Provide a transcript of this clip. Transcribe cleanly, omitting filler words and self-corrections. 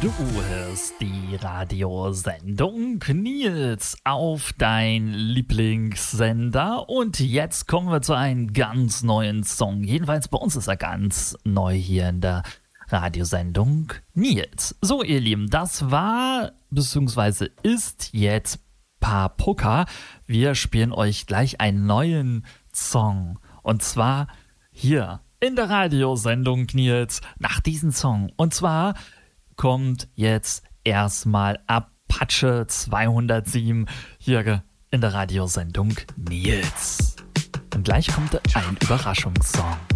Du hörst die Radiosendung Nils auf dein Lieblingssender und jetzt kommen wir zu einem ganz neuen Song. Jedenfalls bei uns ist er ganz neu hier in der Radiosendung Nils. So ihr Lieben, das war bzw. ist jetzt Papoka. Wir spielen euch gleich einen neuen Song und zwar hier in der Radiosendung Nils nach diesem Song. Und zwar kommt jetzt erstmal Apache 207 hier in der Radiosendung Nils. Und gleich kommt ein Überraschungssong.